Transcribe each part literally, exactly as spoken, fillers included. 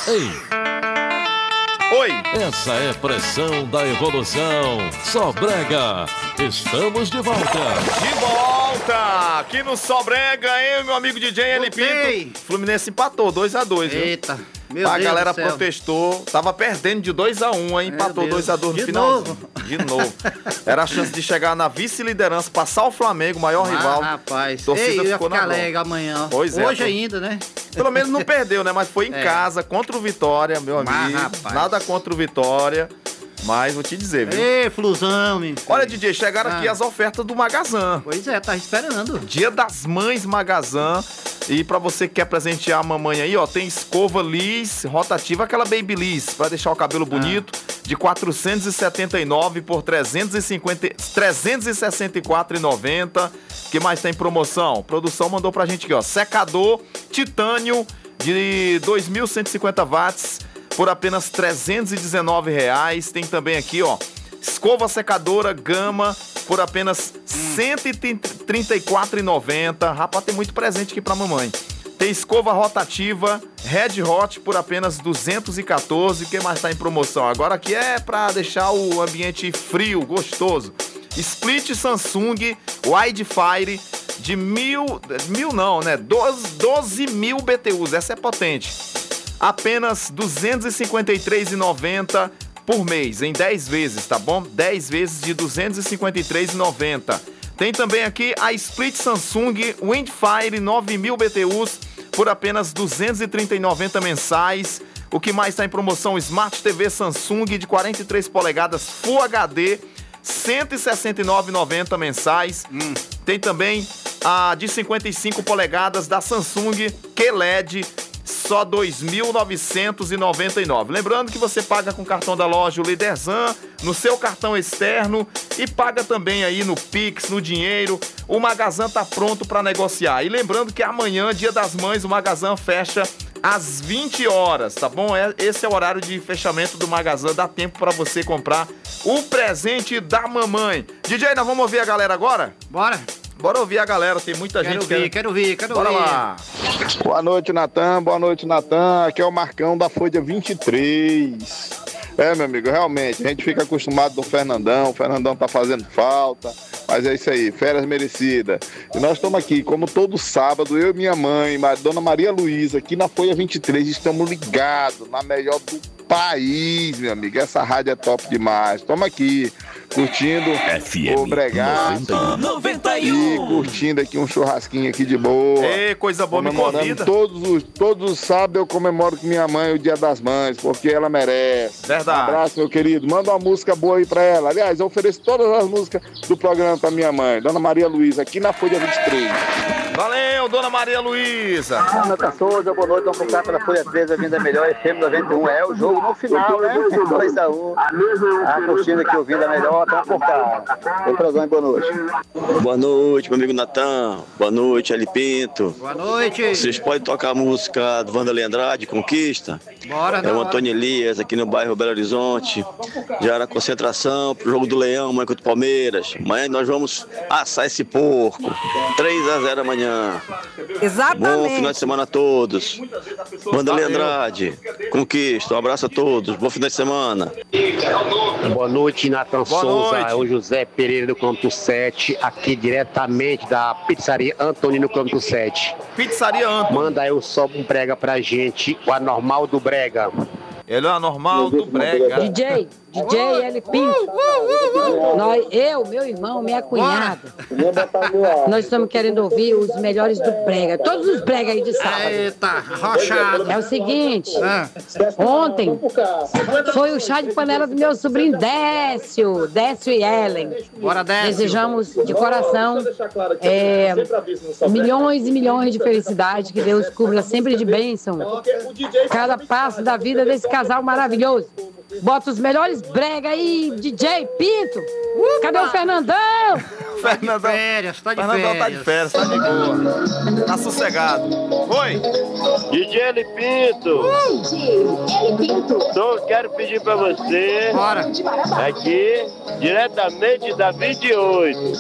Ei! Oi! Essa é pressão da evolução. Só brega. Estamos de volta. De volta! Aqui no Só Brega, eu e meu amigo D J L Pinto. Fluminense empatou dois a dois, viu? Eita, meu a Deus galera do céu. protestou, tava perdendo de dois a um, hein? Empatou dois a dois no De final. novo? De novo. Era a chance de chegar na vice-liderança, passar o Flamengo, o maior Ah, rival. rapaz. Torcida Ei, eu ia ficou na ficar mão. alegre amanhã. Pois é, Hoje tô- ainda, né? Pelo menos não perdeu, né? Mas foi em É. casa, contra o Vitória, meu Mas, amigo. rapaz. Nada contra o Vitória, mas vou te dizer, viu? Ei, Flusão, meu filho. Olha, D J, chegaram aqui Ah. as ofertas do Magazan. Pois é, tá esperando. Dia das Mães Magazan. E pra você que quer presentear a mamãe aí, ó, tem escova Liss rotativa, aquela Baby Liss, pra deixar o cabelo bonito, de quatrocentos e setenta e nove por trezentos e cinquenta, trezentos e sessenta e quatro reais e noventa centavos. O que mais tem promoção? Produção mandou pra gente aqui, ó, secador titânio de dois mil cento e cinquenta watts por apenas trezentos e dezenove reais. Tem também aqui, ó, escova secadora Gama por apenas cento e trinta e quatro reais e noventa centavos. Rapaz, tem muito presente aqui pra mamãe. Tem escova rotativa Red Hot por apenas duzentos e quatorze. O que mais tá em promoção? Agora aqui é pra deixar o ambiente frio, gostoso. Split Samsung Widefire de mil... Mil não, né? doze mil B T Us. Essa é potente. Apenas duzentos e cinquenta e três reais e noventa centavos por mês, em dez vezes, tá bom? dez vezes de duzentos e cinquenta e três reais e noventa centavos. Tem também aqui a Split Samsung Windfire nove mil B T Us por apenas duzentos e trinta e nove reais e noventa centavos mensais. O que mais está em promoção? Smart T V Samsung de quarenta e três polegadas Full H D, cento e sessenta e nove reais e noventa centavos mensais. Hum. Tem também a de cinquenta e cinco polegadas da Samsung Q L E D, só dois mil novecentos e noventa e nove reais. Lembrando que você paga com o cartão da loja o Liderzan, no seu cartão externo e paga também aí no Pix, no dinheiro. O Magazan tá pronto para negociar. E lembrando que amanhã, Dia das Mães, o Magazan fecha às vinte horas, tá bom? É- Esse é o horário de fechamento do Magazan. Dá tempo para você comprar o presente da mamãe. D J, nós vamos ouvir a galera agora? Bora. Bora ouvir a galera, tem muita Quero gente ouvir, quero ouvir, quero Bora ouvir. lá. Boa noite, Natan. Boa noite, Natan. Aqui é o Marcão da Folha vinte e três. É, meu amigo, realmente, a gente fica acostumado do Fernandão. O Fernandão tá fazendo falta. Mas é isso aí, férias merecidas. E nós estamos aqui, como todo sábado, eu e minha mãe, Ma- Dona Maria Luísa, aqui na Folha vinte e três, estamos ligados na melhor do país, meu amigo. Essa rádio é top demais. Estamos aqui, curtindo o Bregaço noventa e e um. curtindo aqui um churrasquinho aqui de boa. Ei, coisa boa, me Comemorando convida. todos os, todos os sábados eu comemoro com minha mãe o Dia das Mães, porque ela merece. Verdade. Um abraço, meu querido. Manda uma música boa aí pra ela. Aliás, eu ofereço todas as músicas do programa pra minha mãe, Dona Maria Luísa, aqui na Folha vinte e três. Valeu, Dona Maria Luísa. Natan Souza, boa noite, vamos ficar pela Folha treze, a Vinda Melhor, F M noventa e um. É o jogo no final, né? dois a um. A curtindo aqui, ouvindo a melhor, vamos por cá. Oi, Trozão, boa noite. Boa noite, meu amigo Natan. Boa noite, Ali Pinto. Boa noite. Vocês podem tocar a música do Vanderlei Andrade, Conquista? Bora, É o Antônio Elias, aqui no bairro Belo Horizonte. Já na concentração pro jogo do Leão, amanhã contra o Palmeiras. Amanhã nós vamos assar esse porco. três a zero amanhã. Exatamente. Bom final de semana a todos. Vanderlei Andrade, Conquista. Um abraço a todos. Bom final de semana. Boa noite, Natan Boa Souza. noite. É o José Pereira do quilômetro sete, aqui diretamente da pizzaria Antônio no quilômetro sete. Pizzaria Anto. Manda aí o só um prega pra gente, o anormal do Brega. Ele é anormal do Brega. D J, D J L Pinto. Nós, eu, meu irmão, minha cunhada. Nós estamos querendo ouvir os melhores do Brega. Todos os Brega aí de sábado. Eita, arrochado. É o seguinte, Ah, ontem foi o chá de panela do meu sobrinho Décio, Décio e Ellen. bora Décio. Desejamos de coração é, milhões e milhões de felicidade, que Deus cubra sempre de bênção cada passo da vida desse casal maravilhoso. Bota os melhores brega aí, D J Pinto. Cadê o Fernandão? Fernandão. Férias, tá de Fernandão tá de férias. férias, tá de boa. Tá sossegado. Oi. D J L Pinto, só quero pedir pra você, Bora. aqui, diretamente da vinte e oito,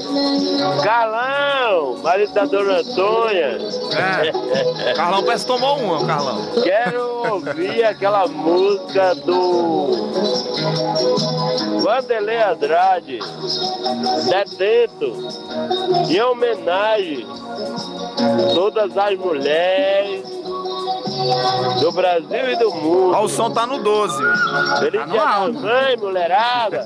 Carlão, marido da Dona Antônia, É. Carlão parece que tomou uma, o Carlão. quero ouvir aquela música do Vanderlei Andrade, Detento, em homenagem a todas as mulheres do Brasil e do mundo. Ó, o som tá no doze. Feliz dia da mãe, mulherada.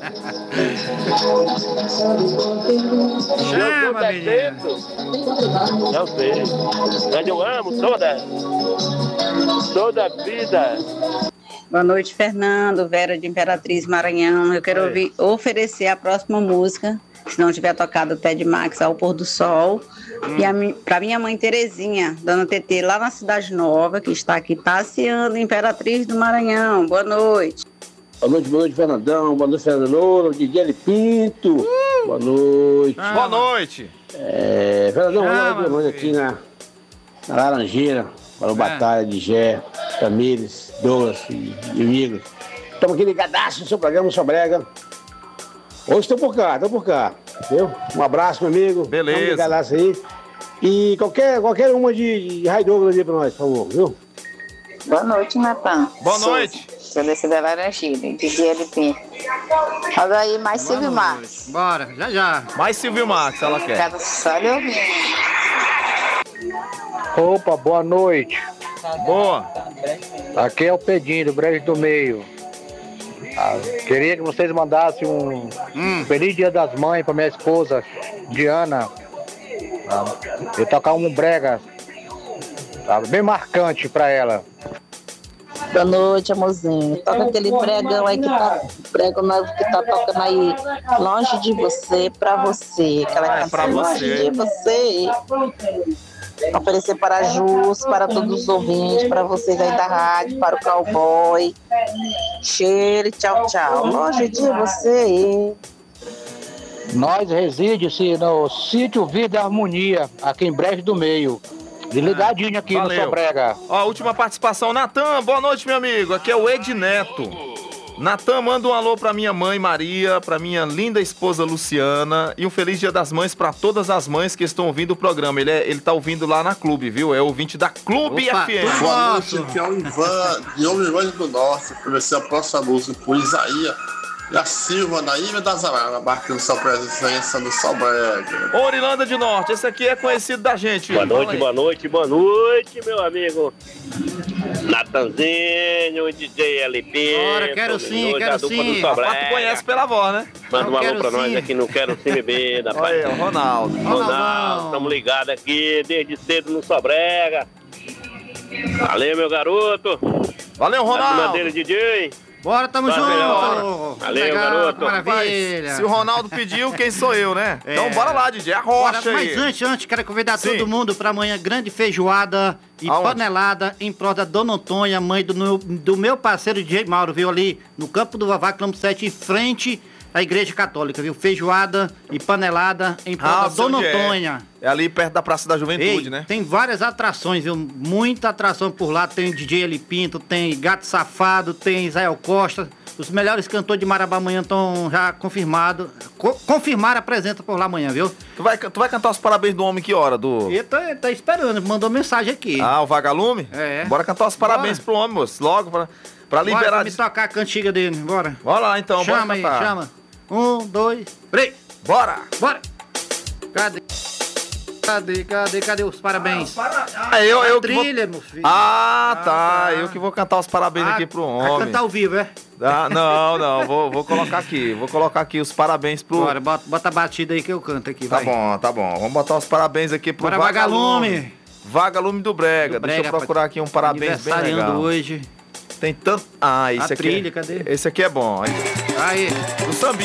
Eu sou Detento. Não sei. Mas eu amo toda, toda a vida. Boa noite, Fernando, Vera de Imperatriz Maranhão. Eu quero ouvir, oferecer a próxima música, se não tiver tocado o Ted Max ao pôr do sol. Hum. E a, pra minha mãe Terezinha, Dona Tetê, lá na Cidade Nova, que está aqui passeando, Imperatriz do Maranhão. Boa noite. Boa noite, boa noite, Fernandão. Boa noite, Fernando Louro, D J Pinto. Uh. Boa noite. Ah, boa noite. É, Fernandão, ah, boa noite aqui na, na Laranjeira, para o é. Batalha de Gé, Tamires, Douglas e, e o Igor. Estamos aqui ligadaço no seu programa, no Sobrega. Hoje estou por cá, estou por cá. Entendeu? Um abraço, meu amigo. Beleza. Estamos ligadaço aí. E qualquer, qualquer uma de, de Rai Douglas aí para nós, por favor, viu? Boa noite, Natan. Boa noite. Sou desse da Laranjeira, D J L P. Olha aí, mais Silvio Marques. Bora, já já. Mais Silvio Marques, ela quer. Cada só de ouvir. Opa, boa noite. Boa. Aqui é o Pedinho, do Brejo do Meio. Ah, queria que vocês mandassem um hum. Feliz Dia das Mães para minha esposa, Diana. Ah, eu tocar um brega, tá, bem marcante para ela. Boa noite, amorzinho. Toca aquele pregão aí que tá, prego novo que tá tocando aí, longe de você, pra você. Aquela é, pra longe você. de você. Oferecer para a Jus, para todos os ouvintes, para vocês aí da rádio, para o cowboy. Cheiro, tchau, tchau. Longe de você. Nós residimos no sítio Vida e Harmonia, aqui em Brejo do Meio. Ligadinho aqui Valeu. No Sobrega. Ó, última participação, Natan. Boa noite, meu amigo. Aqui é o Ed Neto. Natan, manda um alô pra minha mãe Maria, pra minha linda esposa Luciana e um feliz Dia das Mães pra todas as mães que estão ouvindo o programa. Ele, é, ele tá ouvindo lá na Clube, viu? É ouvinte da Clube Opa, F M. Boa noite, aqui é o Ivan, de Homem Grande do Norte, oferecer a próxima música por Isaías e a Silva, na Ilha das Araras, marcando sua presença no Sobrega. Orilândia de Norte, esse aqui é conhecido da gente. Boa noite, boa noite, boa noite, meu amigo Natanzinho, D J L P. Bora, quero sim, quero sim. Rapaz, tu conhece pela voz, né? Manda um alô pra sim. nós aqui no Quero Sim Bebê, da Olha aí, o Ronaldo. Ronaldo, estamos ligados aqui desde cedo no Sobrega. Valeu, meu garoto. Valeu, Ronaldo. dele, D J. Bora, tamo junto. Valeu, Legal, garoto. Maravilha. Se o Ronaldo pediu, quem sou eu, né? É. Então bora lá, D J, arrocha bora, aí. Mas antes, antes, quero convidar Sim. todo mundo pra amanhã, grande feijoada e Aonde? panelada em prol da Dona Antônia, mãe do meu, do meu parceiro D J Mauro, viu? Ali no Campo do Vavá, quilômetro sete, em frente à Igreja Católica, viu? Feijoada e panelada em prol ah, da Dona Antônia. É. é ali perto da Praça da Juventude, Ei, né? Tem várias atrações, viu? Muita atração por lá. Tem D J L Pinto, tem Gato Safado, tem Israel Costa. Os melhores cantores de Marabá amanhã estão já confirmados. Co confirmaram a presença por lá amanhã, viu? Tu vai, tu vai cantar os parabéns do homem que hora? Do... Ele tá, ele tá esperando, mandou mensagem aqui. Ah, o Vagalume? É. Bora cantar os parabéns bora. pro homem, moço. Logo, pra, pra liberar... Bora me tocar a cantiga dele, bora. Bora lá então, chama bora cantar. Chama aí, chama. Um, dois, três. Bora! Bora! Cadê? Cadê, cadê, cadê os parabéns? Ah, eu, eu a trilha, vou... meu filho. Ah, tá. Ah, eu que vou cantar os parabéns ah, aqui pro homem. Vai cantar ao vivo, é? Ah, não, não. Vou, vou colocar aqui. Vou colocar aqui os parabéns pro... Bora, bota, bota a batida aí que eu canto aqui, tá vai. Tá bom, tá bom. Vamos botar os parabéns aqui pro Bora, Vagalume. Vagalume. Vagalume do Brega. do Deixa Brega, eu procurar aqui um parabéns bem legal. hoje. Tem tanto... Ah, esse a aqui... trilha, é... cadê? Esse aqui é bom. Aí. Do Sambi.